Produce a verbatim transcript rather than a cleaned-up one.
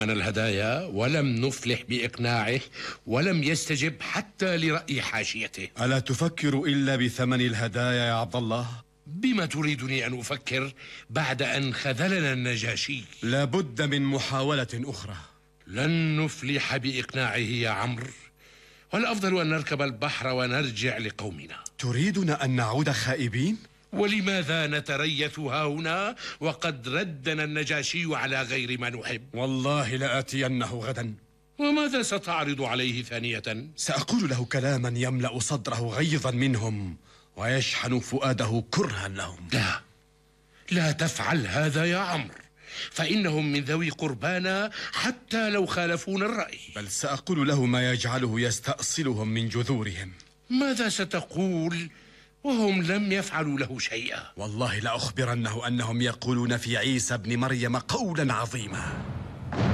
من الهدايا ولم نفلح بإقناعه، ولم يستجب حتى لرأي حاشيته. ألا تفكر إلا بثمن الهدايا يا عبد الله؟ بما تريدني أن أفكر بعد أن خذلنا النجاشي؟ لابد من محاولة أخرى. لن نفلح بإقناعه يا عمرو، والأفضل أن نركب البحر ونرجع لقومنا. تريدنا أن نعود خائبين؟ ولماذا نتريث هاهنا وقد ردنا النجاشي على غير ما نحب؟ والله لآتينه غدا. وماذا ستعرض عليه ثانية؟ سأقول له كلاما يملأ صدره غيظا منهم ويشحن فؤاده كرها لهم. لا، لا تفعل هذا يا عمرو، فإنهم من ذوي قربانا حتى لو خالفون الرأي. بل سأقول له ما يجعله يستأصلهم من جذورهم. ماذا ستقول وهم لم يفعلوا له شيئا؟ والله لأخبرنه أنهم يقولون في عيسى ابن مريم قولا عظيما.